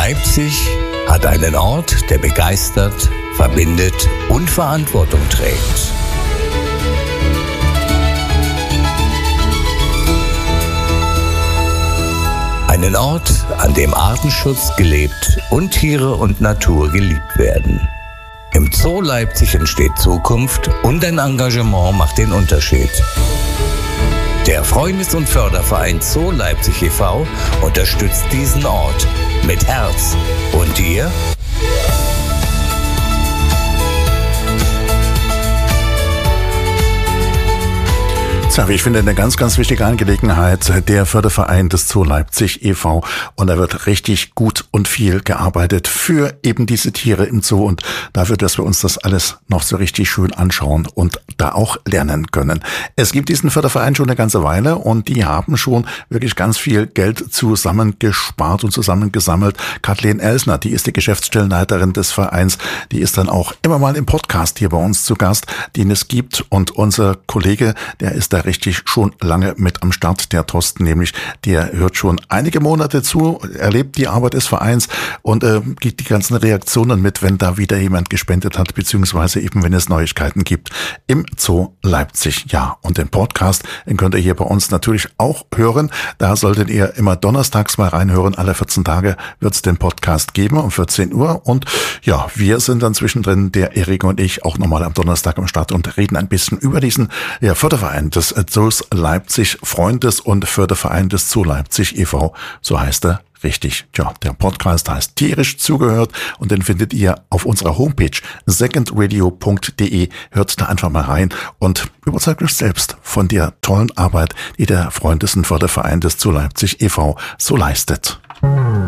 Leipzig hat einen Ort, der begeistert, verbindet und Verantwortung trägt. Einen Ort, an dem Artenschutz gelebt und Tiere und Natur geliebt werden. Im Zoo Leipzig entsteht Zukunft und ein Engagement macht den Unterschied. Der Freundes- und Förderverein Zoo Leipzig e.V. unterstützt diesen Ort mit Herz. Und ihr? Wie ich finde, eine ganz, ganz wichtige Angelegenheit, der Förderverein des Zoo Leipzig e.V. Und da wird richtig gut und viel gearbeitet für eben diese Tiere im Zoo und dafür, dass wir uns das alles noch so richtig schön anschauen und da auch lernen können. Es gibt diesen Förderverein schon eine ganze Weile und die haben schon wirklich ganz viel Geld zusammengespart und zusammengesammelt. Kathleen Elsner, die ist die Geschäftsstellenleiterin des Vereins, die ist dann auch immer mal im Podcast hier bei uns zu Gast, den es gibt. Und unser Kollege, der ist da richtig schon lange mit am Start, der Thorsten nämlich, der hört schon einige Monate zu, erlebt die Arbeit des Vereins und gibt die ganzen Reaktionen mit, wenn da wieder jemand gespendet hat, beziehungsweise eben, wenn es Neuigkeiten gibt im Zoo Leipzig. Ja, und den Podcast, den könnt ihr hier bei uns natürlich auch hören. Da solltet ihr immer donnerstags mal reinhören. Alle 14 Tage wird es den Podcast geben um 14 Uhr. Und ja, wir sind dann zwischendrin, der Erik und ich, auch nochmal am Donnerstag am Start und reden ein bisschen über diesen Förderverein des Zoos Leipzig, Freundes- und Förderverein des Zoo Leipzig e.V., so heißt er richtig. Tja, der Podcast heißt Tierisch zugehört und den findet ihr auf unserer Homepage secondradio.de. Hört da einfach mal rein und überzeugt euch selbst von der tollen Arbeit, die der Freundes- und Förderverein des Zoo Leipzig e.V. so leistet.